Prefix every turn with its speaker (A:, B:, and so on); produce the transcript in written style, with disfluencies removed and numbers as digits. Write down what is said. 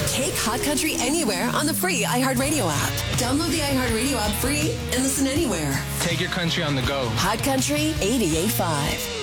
A: Take Hot Country anywhere on the free iHeartRadio app. Download the iHeartRadio app free and listen anywhere.
B: Take your country on the go.
A: Hot Country 88.5.